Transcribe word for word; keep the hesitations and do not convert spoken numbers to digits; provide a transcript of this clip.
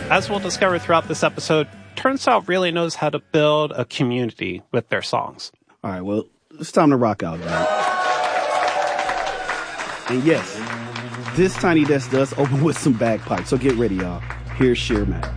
As we'll discover throughout this episode, Turnstile really knows how to build a community with their songs. All right, well, it's time to rock out, man. And yes, this Tiny Desk does open with some bagpipes, so get ready, y'all. Here's Sheer Mac.